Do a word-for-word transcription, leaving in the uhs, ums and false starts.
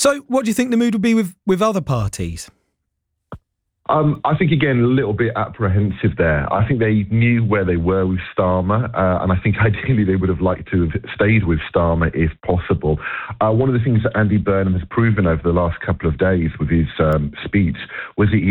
So what do you think the mood would be with, with other parties? Um, I think, again, a little bit apprehensive there. I think they knew where they were with Starmer, uh, and I think ideally they would have liked to have stayed with Starmer if possible. Uh, one of the things that Andy Burnham has proven over the last couple of days with his um, speech was that he